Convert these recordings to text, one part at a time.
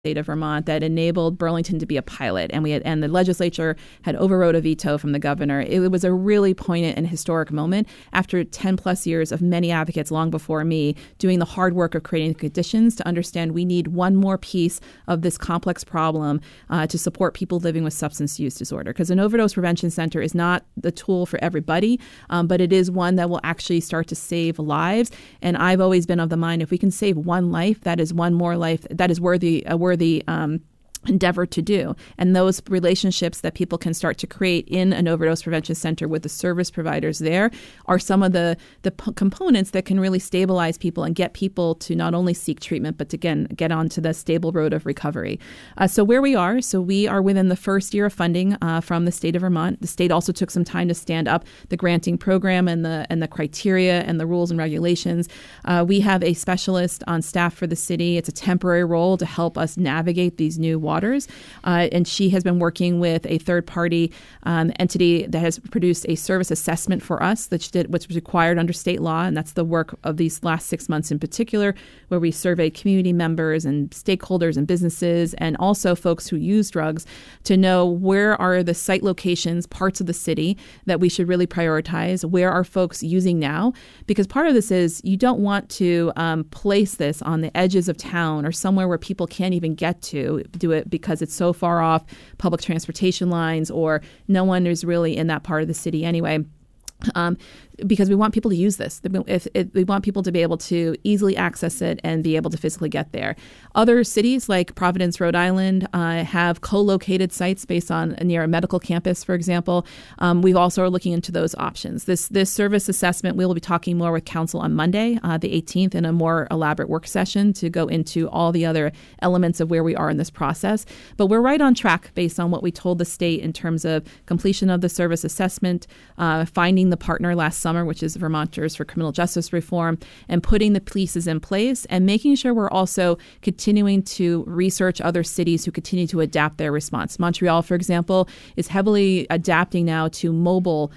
state of Vermont that enabled Burlington to be a pilot, and the legislature had overrode a veto from the governor. It was a really poignant and historic moment after 10 plus years of many advocates long before me doing the hard work of creating the conditions to understand we need one more piece of this complex problem to support people living with substance use disorder. Because an overdose prevention center is not the tool for everybody, but it is one that will actually start to save lives. And I've always been of the mind, if we can save one life, that is one more life that is worthy endeavor to do. And those relationships that people can start to create in an overdose prevention center with the service providers there are some of the components that can really stabilize people and get people to not only seek treatment, but to, again, get onto the stable road of recovery. So where we are within the first year of funding from the state of Vermont. The state also took some time to stand up the granting program and the criteria and the rules and regulations. We have a specialist on staff for the city. It's a temporary role to help us navigate these new waters. And she has been working with a third-party entity that has produced a service assessment for us, which was required under state law. And that's the work of these last 6 months in particular, where we surveyed community members and stakeholders and businesses and also folks who use drugs to know where are the site locations, parts of the city that we should really prioritize, where are folks using now? Because part of this is you don't want to place this on the edges of town or somewhere where people can't even get to do it because it's so far off public transportation lines or no one is really in that part of the city anyway. Because we want people to use this. We want people to be able to easily access it and be able to physically get there. Other cities like Providence, Rhode Island, have co-located sites based on near a medical campus, for example. We've also are looking into those options. This service assessment, we will be talking more with council on Monday, the 18th, in a more elaborate work session to go into all the other elements of where we are in this process. But we're right on track based on what we told the state in terms of completion of the service assessment, finding the partner last summer, which is Vermonters for Criminal Justice Reform, and putting the pieces in place and making sure we're also continuing to research other cities who continue to adapt their response. Montreal, for example, is heavily adapting now to mobile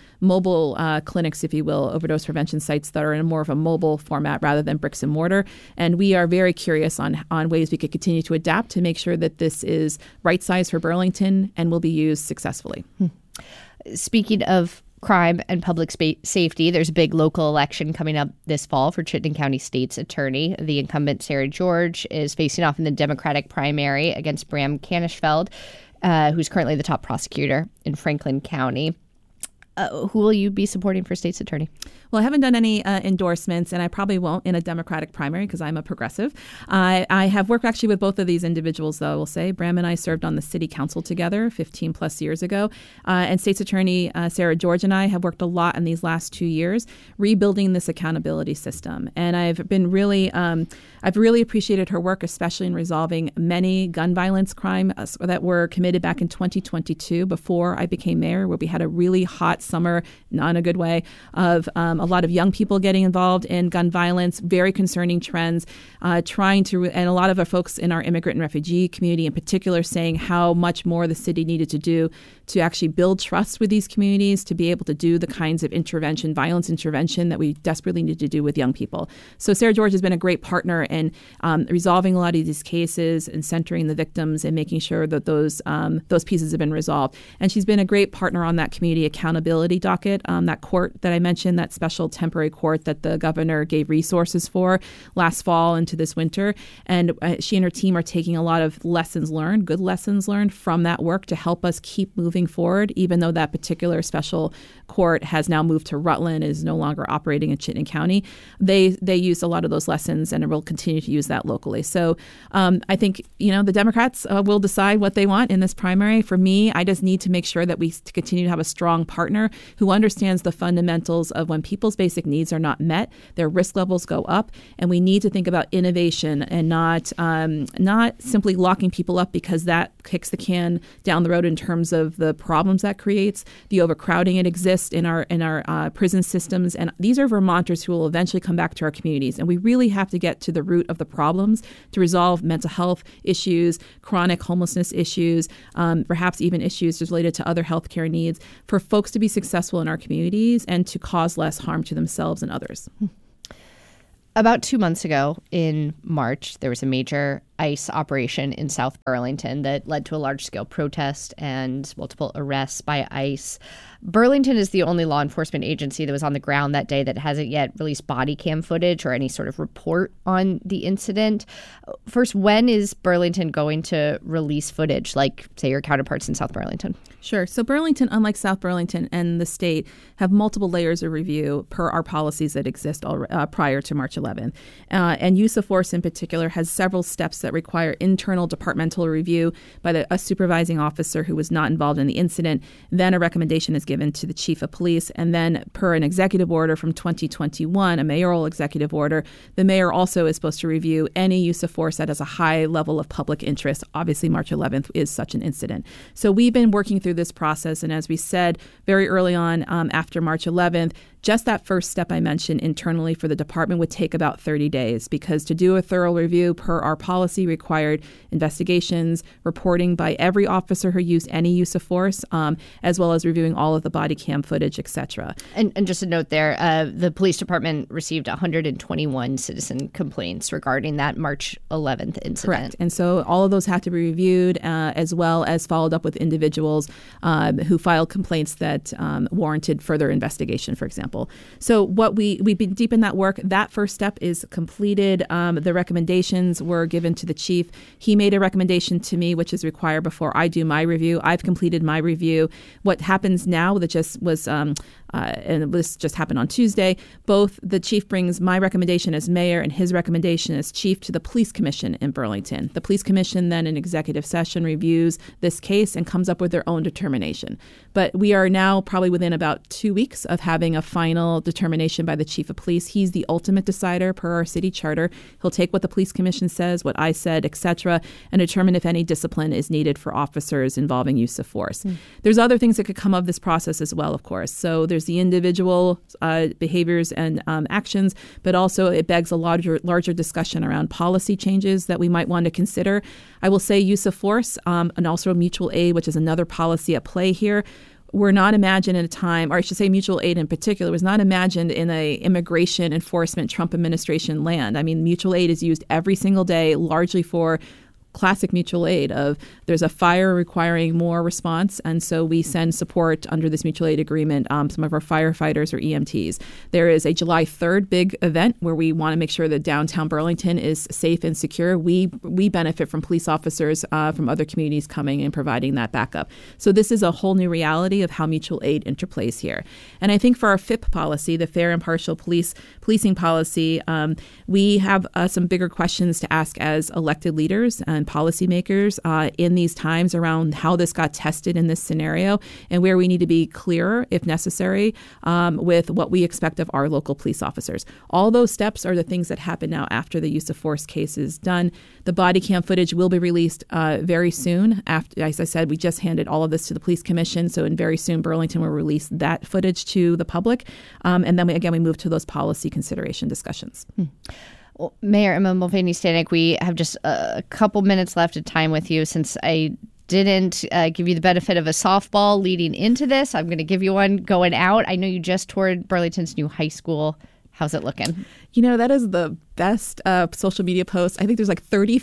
clinics, if you will, overdose prevention sites that are in more of a mobile format rather than bricks and mortar. And we are very curious on ways we could continue to adapt to make sure that this is right size for Burlington and will be used successfully. Speaking of crime and public safety, there's a big local election coming up this fall for Chittenden County State's Attorney. The incumbent, Sarah George, is facing off in the Democratic primary against Bram Kanishfeld, who's currently the top prosecutor in Franklin County. Who will you be supporting for State's Attorney? Well, I haven't done any endorsements, and I probably won't in a Democratic primary because I'm a progressive. I have worked actually with both of these individuals, though, I will say. Bram and I served on the city council together 15 plus years ago. And State's Attorney Sarah George and I have worked a lot in these last 2 years rebuilding this accountability system. And I've really appreciated her work, especially in resolving many gun violence crimes that were committed back in 2022 before I became mayor, where we had a really hot summer, not in a good way, of a lot of young people getting involved in gun violence, very concerning trends, and a lot of our folks in our immigrant and refugee community in particular saying how much more the city needed to do to actually build trust with these communities, to be able to do the kinds of violence intervention that we desperately need to do with young people. So Sarah George has been a great partner in resolving a lot of these cases and centering the victims and making sure that those pieces have been resolved. And she's been a great partner on that community accountability docket, that court that I mentioned, that special temporary court that the governor gave resources for last fall into this winter. And she and her team are taking a lot of good lessons learned from that work to help us keep moving forward, even though that particular special court has now moved to Rutland, is no longer operating in Chittenden County. They use a lot of those lessons and will continue to use that locally. So I think, the Democrats will decide what they want in this primary. For me, I just need to make sure that we continue to have a strong partner who understands the fundamentals of when people's basic needs are not met, their risk levels go up, and we need to think about innovation and not simply locking people up because that kicks the can down the road in terms of the problems that creates, the overcrowding that exists in our prison systems. And these are Vermonters who will eventually come back to our communities. And we really have to get to the root of the problems to resolve mental health issues, chronic homelessness issues, perhaps even issues related to other healthcare needs for folks to be successful in our communities and to cause less harm to themselves and others. About 2 months ago in March, there was a major ICE operation in South Burlington that led to a large-scale protest and multiple arrests by ICE. Burlington is the only law enforcement agency that was on the ground that day that hasn't yet released body cam footage or any sort of report on the incident. First, when is Burlington going to release footage, like, say, your counterparts in South Burlington? Sure. So Burlington, unlike South Burlington and the state, have multiple layers of review per our policies that exist prior to March 11th. And use of force in particular has several steps that require internal departmental review by a supervising officer who was not involved in the incident. Then a recommendation is given to the chief of police. And then per an executive order from 2021, a mayoral executive order, the mayor also is supposed to review any use of force that has a high level of public interest. Obviously, March 11th is such an incident. So we've been working through this process. And as we said very early on after March 11th, just that first step I mentioned internally for the department would take about 30 days because to do a thorough review per our policy required investigations, reporting by every officer who used any use of force, as well as reviewing all of the body cam footage, et cetera. And just a note there, the police department received 121 citizen complaints regarding that March 11th incident. Correct. And so all of those have to be reviewed as well as followed up with individuals who filed complaints that warranted further investigation, for example. So we've been deep in that work. That first step is completed. The recommendations were given to the chief. He made a recommendation to me, which is required before I do my review. I've completed my review. What happens now that just was and this just happened on Tuesday, both the chief brings my recommendation as mayor and his recommendation as chief to the police commission in Burlington. The police commission then in executive session reviews this case and comes up with their own determination. But we are now probably within about 2 weeks of having a final determination by the chief of police. He's the ultimate decider per our city charter. He'll take what the police commission says, what I said, et cetera, and determine if any discipline is needed for officers involving use of force. There's other things that could come of this process as well, of course. So there's the individual behaviors and actions, but also it begs a larger discussion around policy changes that we might want to consider. I will say use of force and also mutual aid, which is another policy at play here. Were not imagined in a time, or I should say mutual aid in particular, was not imagined in a immigration enforcement Trump administration land. I mean, mutual aid is used every single day, largely for classic mutual aid of there's a fire requiring more response, and so we send support under this mutual aid agreement, some of our firefighters or EMTs. There is a July 3rd big event where we want to make sure that downtown Burlington is safe and secure. We benefit from police officers from other communities coming and providing that backup. So this is a whole new reality of how mutual aid interplays here. And I think for our FIP policy, the fair impartial policing policy, we have some bigger questions to ask as elected leaders and policymakers in these times around how this got tested in this scenario and where we need to be clearer, if necessary, with what we expect of our local police officers. All those steps are the things that happen now after the use of force case is done. The body cam footage will be released very soon. After, as I said, we just handed all of this to the police commission, so in very soon Burlington will release that footage to the public. And then we move to those policy consideration discussions. Well, Mayor Emma Mulvaney Stanek, we have just a couple minutes left of time with you. Since I didn't give you the benefit of a softball leading into this, I'm going to give you one going out. I know you just toured Burlington's new high school. How's it looking? You know, that is the best social media post. I think there's like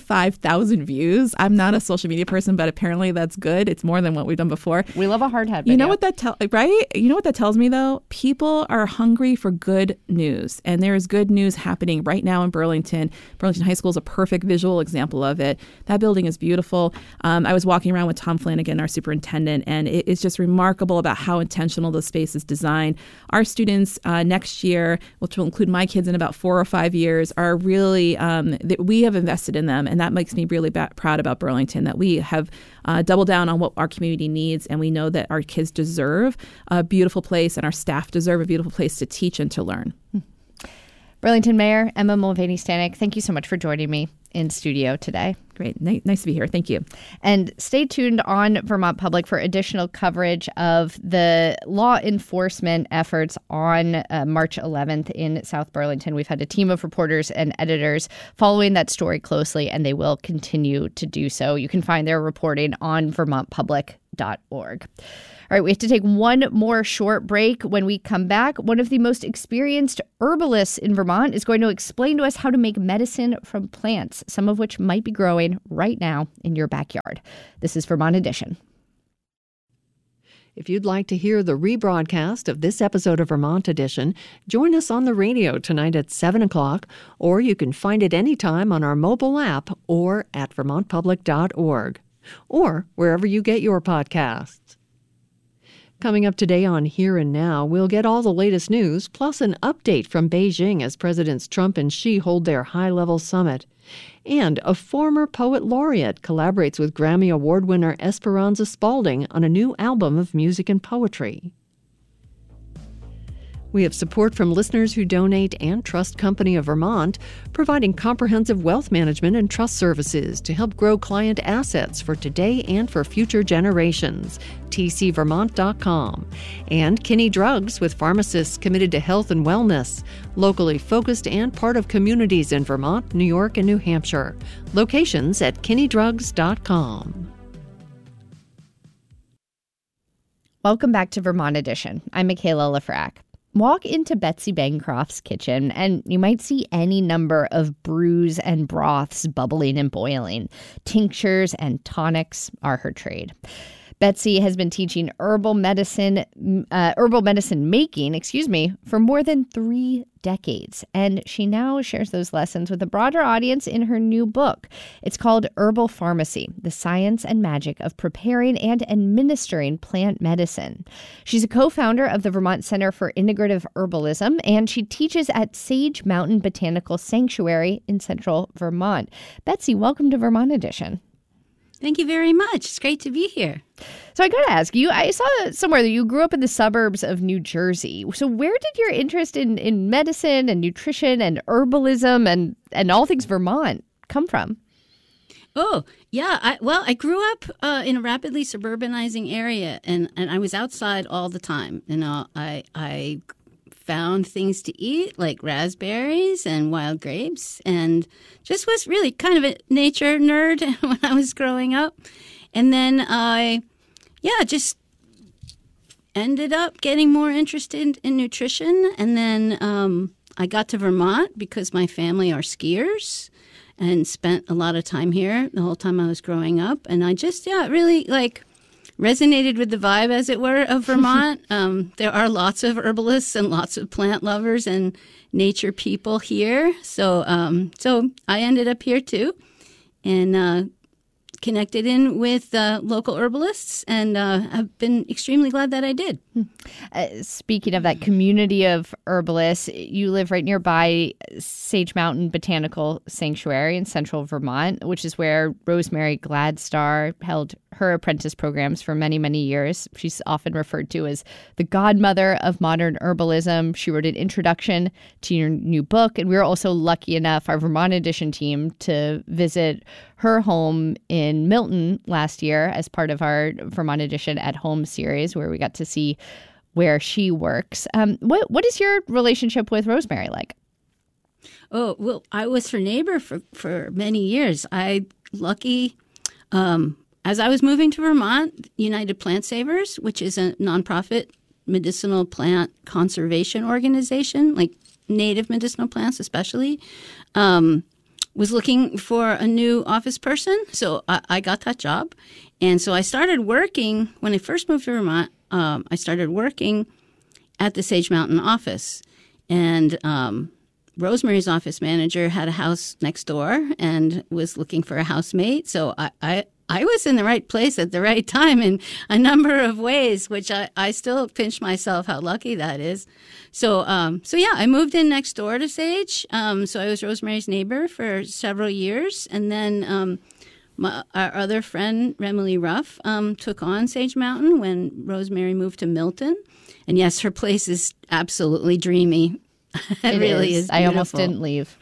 35,000 views. I'm not a social media person, but apparently that's good. It's more than what we've done before. We love a hard hat video. You know what that right? You know what that tells me though? People are hungry for good news, and there is good news happening right now in Burlington. Burlington High School is a perfect visual example of it. That building is beautiful. I was walking around with Tom Flanagan, our superintendent, and it is just remarkable about how intentional the space is designed. Our students next year, which will include my kids in about 4 or 5 years, are really, we have invested in them. And that makes me really proud about Burlington, that we have doubled down on what our community needs. And we know that our kids deserve a beautiful place and our staff deserve a beautiful place to teach and to learn. Burlington Mayor Emma Mulvaney Stanek, thank you so much for joining me in studio today. Great. Nice to be here. Thank you. And stay tuned on Vermont Public for additional coverage of the law enforcement efforts on March 11th in South Burlington. We've had a team of reporters and editors following that story closely, and they will continue to do so. You can find their reporting on vermontpublic.org. vermontpublic.org. All right, we have to take one more short break. When we come back, one of the most experienced herbalists in Vermont is going to explain to us how to make medicine from plants, some of which might be growing right now in your backyard. This is Vermont Edition. If you'd like to hear the rebroadcast of this episode of Vermont Edition, join us on the radio tonight at 7 o'clock, or you can find it anytime on our mobile app or at vermontpublic.org, or wherever you get your podcasts. Coming up today on Here and Now, we'll get all the latest news, plus an update from Beijing as Presidents Trump and Xi hold their high-level summit. And a former poet laureate collaborates with Grammy Award winner Esperanza Spalding on a new album of music and poetry. We have support from listeners who donate and Trust Company of Vermont, providing comprehensive wealth management and trust services to help grow client assets for today and for future generations. tcvermont.com. And Kinney Drugs, with pharmacists committed to health and wellness, locally focused and part of communities in Vermont, New York, and New Hampshire. Locations at kinneydrugs.com. Welcome back to Vermont Edition. I'm Michaela Lafrac. Walk into Betsy Bancroft's kitchen and you might see any number of brews and broths bubbling and boiling. Tinctures and tonics are her trade. Betsy has been teaching herbal medicine making, for more than 3 decades. And she now shares those lessons with a broader audience in her new book. It's called Herbal Pharmacy: The Science and Magic of Preparing and Administering Plant Medicine. She's a co-founder of the Vermont Center for Integrative Herbalism, and she teaches at Sage Mountain Botanical Sanctuary in central Vermont. Betsy, welcome to Vermont Edition. Thank you very much. It's great to be here. So I got to ask you, I saw somewhere that you grew up in the suburbs of New Jersey. So where did your interest in medicine and nutrition and herbalism and all things Vermont come from? Oh, yeah. I grew up in a rapidly suburbanizing area, and I was outside all the time. I found things to eat like raspberries and wild grapes, and just was really kind of a nature nerd when I was growing up. And then I just ended up getting more interested in nutrition. And then I got to Vermont because my family are skiers and spent a lot of time here the whole time I was growing up. And I just, really resonated with the vibe, as it were, of Vermont. There are lots of herbalists and lots of plant lovers and nature people here. So I ended up here too, and connected in with local herbalists, and I've been extremely glad that I did. Speaking of that community of herbalists, you live right nearby Sage Mountain Botanical Sanctuary in central Vermont, which is where Rosemary Gladstar held her apprentice programs for many, many years. She's often referred to as the godmother of modern herbalism. She wrote an introduction to your new book, and we were also lucky enough, our Vermont Edition team, to visit her home in Milton last year as part of our Vermont Edition at Home series, where we got to see where she works. What is your relationship with Rosemary like? Oh, well, I was her neighbor for many years. As I was moving to Vermont, United Plant Savers, which is a nonprofit medicinal plant conservation organization, like native medicinal plants especially, was looking for a new office person. So I got that job. And so I started working, when I first moved to Vermont, I started working at the Sage Mountain office. And Rosemary's office manager had a house next door and was looking for a housemate. So I was in the right place at the right time in a number of ways, which I still pinch myself how lucky that is. So I moved in next door to Sage. So I was Rosemary's neighbor for several years. And then our other friend, Remily Ruff, took on Sage Mountain when Rosemary moved to Milton. And yes, her place is absolutely dreamy. It really is beautiful. I almost didn't leave.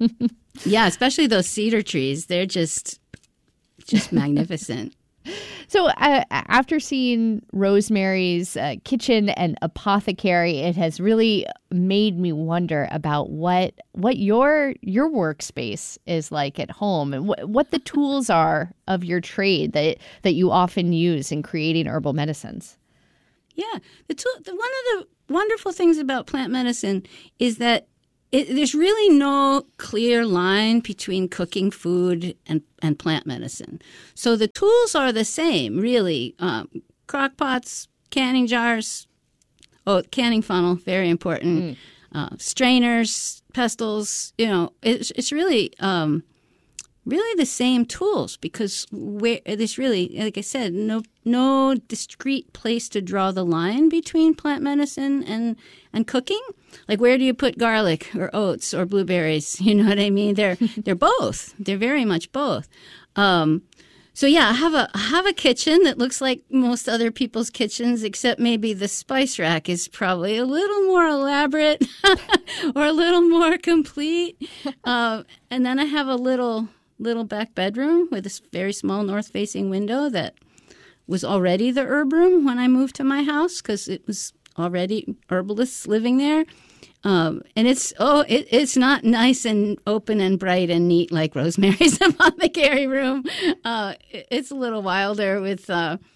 Yeah, especially those cedar trees. They're just magnificent. So after seeing Rosemary's Kitchen and Apothecary, it has really made me wonder about what your workspace is like at home, and what the tools are of your trade that you often use in creating herbal medicines. Yeah, one of the wonderful things about plant medicine is that there's really no clear line between cooking food and plant medicine. So the tools are the same, really. Crock pots, canning jars, canning funnel, very important. Strainers, pestles, it's really the same tools, because there's really, like I said, no discrete place to draw the line between plant medicine and cooking. Like, where do you put garlic or oats or blueberries? You know what I mean? They're both. They're very much both. So yeah, I have a kitchen that looks like most other people's kitchens, except maybe the spice rack is probably a little more elaborate or a little more complete. And then I have a little back bedroom with this very small north-facing window that was already the herb room when I moved to my house, because it was already herbalists living there. And it's not nice and open and bright and neat like Rosemary's Apothecary room. It's a little wilder with,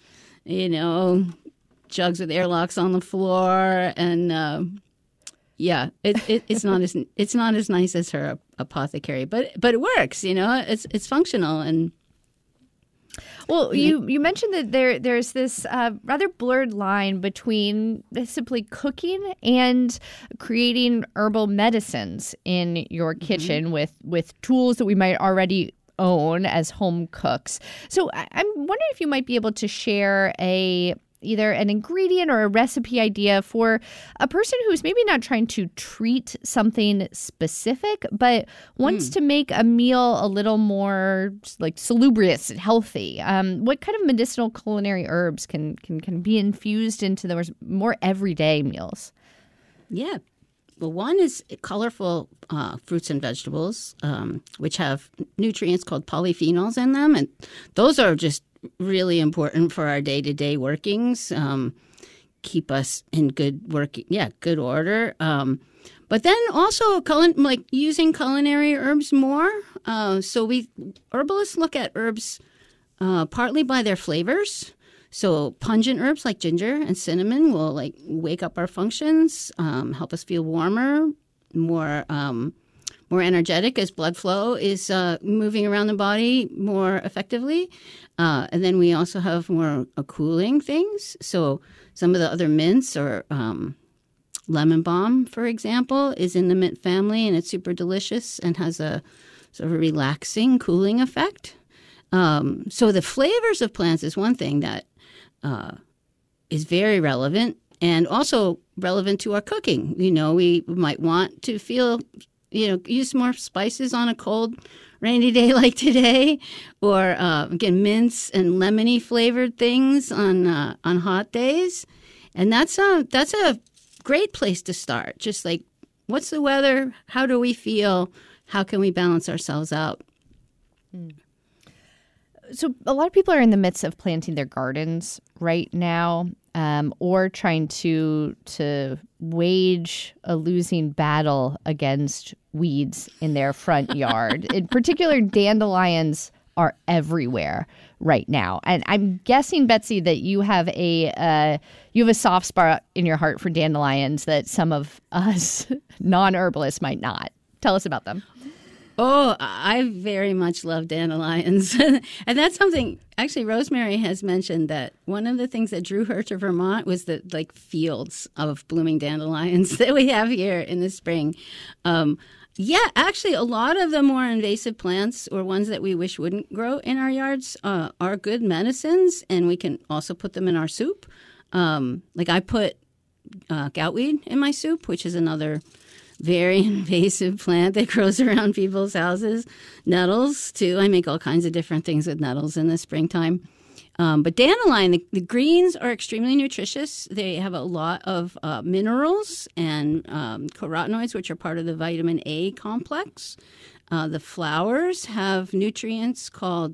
jugs with airlocks on the floor, and it's not as nice as her apothecary, but it works. It's functional. And well, you mentioned that there's this rather blurred line between simply cooking and creating herbal medicines in your kitchen with tools that we might already own as home cooks. So I'm wondering if you might be able to share either an ingredient or a recipe idea for a person who's maybe not trying to treat something specific, but wants to make a meal a little more like salubrious and healthy. What kind of medicinal culinary herbs can be infused into those more everyday meals? Yeah. Well, one is colorful fruits and vegetables, which have nutrients called polyphenols in them. And those are just really important for our day-to-day workings, keep us in good order. But then also using culinary herbs more. So herbalists look at herbs partly by their flavors. So pungent herbs like ginger and cinnamon will wake up our functions, help us feel warmer, more energetic as blood flow is moving around the body more effectively. And then we also have more cooling things. So some of the other mints, or lemon balm, for example, is in the mint family, and it's super delicious and has a sort of a relaxing, cooling effect. So the flavors of plants is one thing that is very relevant, and also relevant to our cooking. We might want to feel, use more spices on a cold, rainy day like today, or again, mints and lemony flavored things on hot days. And that's a great place to start. Just like, what's the weather? How do we feel? How can we balance ourselves out? So a lot of people are in the midst of planting their gardens right now, or trying to wage a losing battle against weeds in their front yard. In particular, dandelions are everywhere right now. And I'm guessing, Betsy, that you have a soft spot in your heart for dandelions that some of us non-herbalists might not. Tell us about them. Oh, I very much love dandelions. And that's something, actually, Rosemary has mentioned that one of the things that drew her to Vermont was the fields of blooming dandelions that we have here in the spring. Actually, a lot of the more invasive plants, or ones that we wish wouldn't grow in our yards, are good medicines, and we can also put them in our soup. I put goutweed in my soup, which is another very invasive plant that grows around people's houses. Nettles, too. I make all kinds of different things with nettles in the springtime. But dandelion, the greens are extremely nutritious. They have a lot of minerals and carotenoids, which are part of the vitamin A complex. The flowers have nutrients called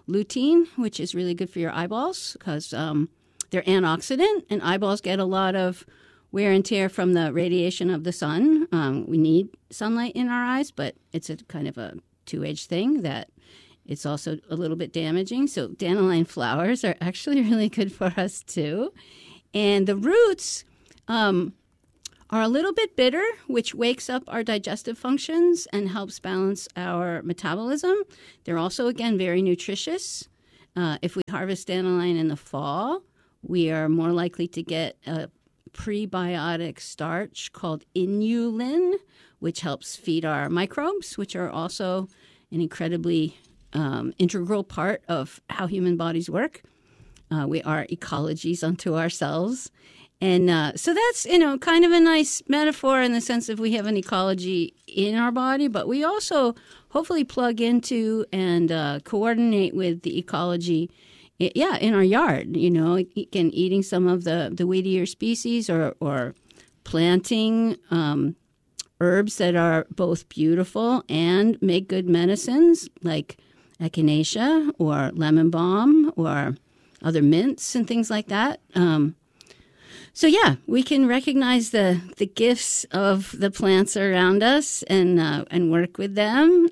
lutein, which is really good for your eyeballs because they're antioxidant, and eyeballs get a lot of wear and tear from the radiation of the sun. We need sunlight in our eyes, but it's a kind of a two-edged thing that it's also a little bit damaging. So dandelion flowers are actually really good for us too. And the roots are a little bit bitter, which wakes up our digestive functions and helps balance our metabolism. They're also, again, very nutritious. If we harvest dandelion in the fall, we are more likely to get a prebiotic starch called inulin, which helps feed our microbes, which are also an incredibly integral part of how human bodies work. We are ecologies unto ourselves. And so that's, kind of a nice metaphor in the sense of we have an ecology in our body, but we also hopefully plug into and coordinate with the ecology in our yard, again, eating some of the weedier species or planting herbs that are both beautiful and make good medicines like echinacea or lemon balm or other mints and things like that. So we can recognize the gifts of the plants around us and work with them.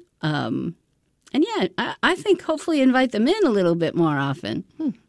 I think hopefully invite them in a little bit more often.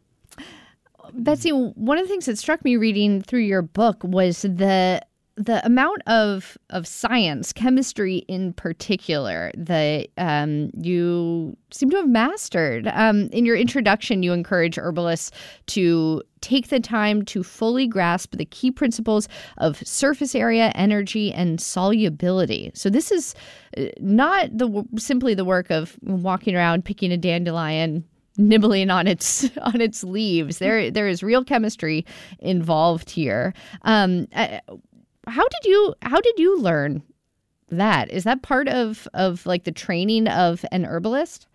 Betsy, one of the things that struck me reading through your book was the amount of science, chemistry in particular, that you seem to have mastered. In your introduction, you encourage herbalists to take the time to fully grasp the key principles of surface area, energy, and solubility. So this is not simply the work of walking around, picking a dandelion, nibbling on its leaves. There is real chemistry involved here. How did you learn that? Is that part of like the training of an herbalist?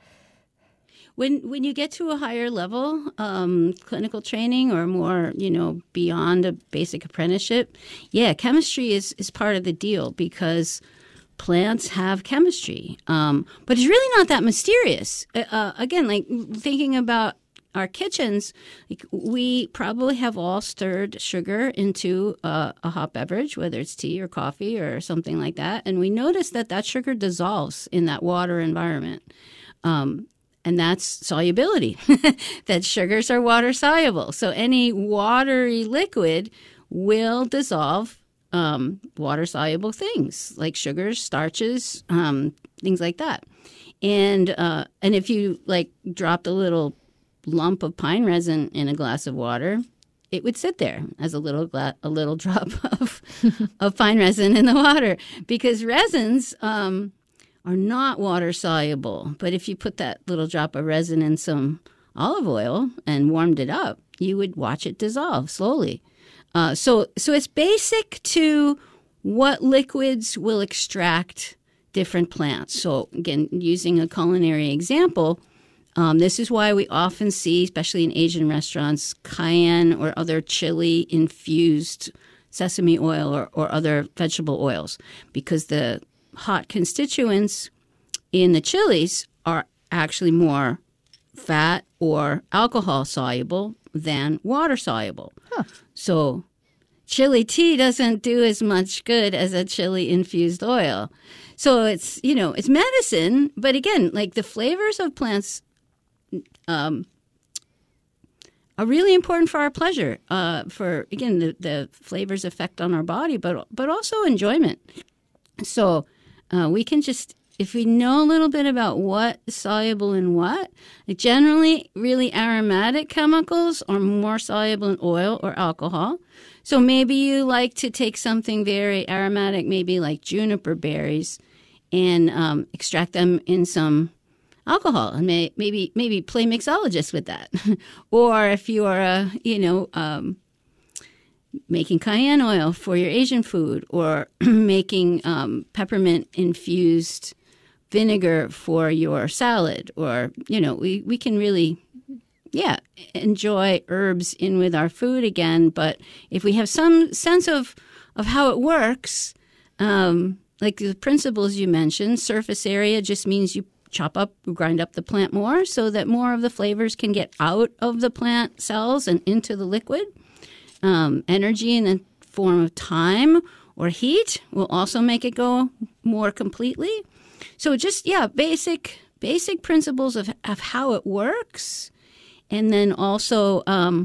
When you get to a higher level, clinical training or more, beyond a basic apprenticeship, chemistry is part of the deal because plants have chemistry. But it's really not that mysterious. Again, like thinking about our kitchens, we probably have all stirred sugar into a hot beverage, whether it's tea or coffee or something like that. And we notice that sugar dissolves in that water environment. And that's solubility, that sugars are water soluble. So any watery liquid will dissolve water soluble things like sugars, starches, things like that. And if you dropped a little lump of pine resin in a glass of water, it would sit there as a little drop of pine resin in the water because resins are not water soluble. But if you put that little drop of resin in some olive oil and warmed it up, you would watch it dissolve slowly. So it's basic to what liquids will extract different plants. So again, using a culinary example, this is why we often see, especially in Asian restaurants, cayenne or other chili-infused sesame oil or other vegetable oils, because the hot constituents in the chilies are actually more fat or alcohol soluble than water soluble. Huh. So chili tea doesn't do as much good as a chili-infused oil. So it's medicine, but again, like the flavors of plants are really important for our pleasure, for, again, the flavors effect on our body, but also enjoyment. So we can just, if we know a little bit about what is soluble in what, generally really aromatic chemicals are more soluble in oil or alcohol. So maybe you like to take something very aromatic, maybe like juniper berries, and extract them in some alcohol, and maybe play mixologist with that. Or if you are making cayenne oil for your Asian food, or making peppermint infused vinegar for your salad, or we can really enjoy herbs in with our food again. But if we have some sense of how it works, like the principles you mentioned, surface area just means grind up the plant more so that more of the flavors can get out of the plant cells and into the liquid. Energy in the form of time or heat will also make it go more completely. So just, basic principles of how it works. And then also,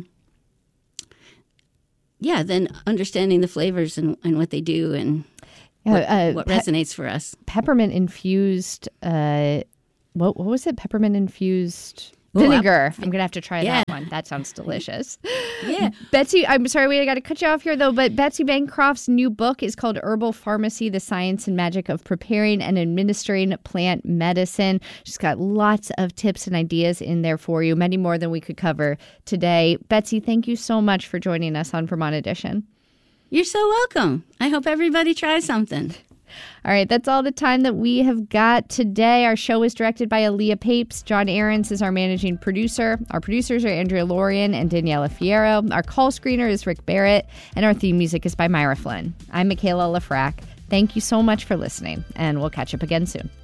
then understanding the flavors and what they do and what resonates for us. Peppermint infused, what was it? Peppermint infused vinegar. I'm going to have to try that one. That sounds delicious. Yeah. Betsy, I'm sorry, I got to cut you off here, though, but Betsy Bancroft's new book is called Herbal Pharmacy, The Science and Magic of Preparing and Administering Plant Medicine. She's got lots of tips and ideas in there for you, many more than we could cover today. Betsy, thank you so much for joining us on Vermont Edition. You're so welcome. I hope everybody tries something. All right, that's all the time that we have got today. Our show is directed by Aaliyah Papes. John Ahrens is our managing producer. Our producers are Andrea Lorian and Daniela Fierro. Our call screener is Rick Barrett, and our theme music is by Myra Flynn. I'm Michaela Lafrac. Thank you so much for listening, and we'll catch up again soon.